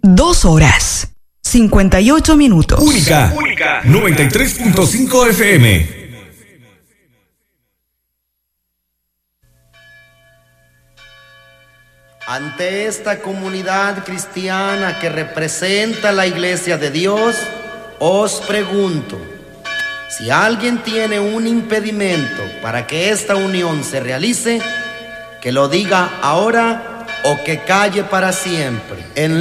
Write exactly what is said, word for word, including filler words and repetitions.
Dos horas, cincuenta y ocho minutos. Única, Única, noventa y tres punto cinco F M. Ante esta comunidad cristiana que representa la Iglesia de Dios, os pregunto, si alguien tiene un impedimento para que esta unión se realice, que lo diga ahora o que calle para siempre. En